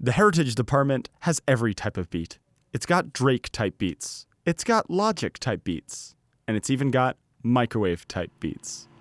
The Heritage Department has every type of beat. It's got Drake-type beats. It's got Logic-type beats. And it's even got microwave-type beats.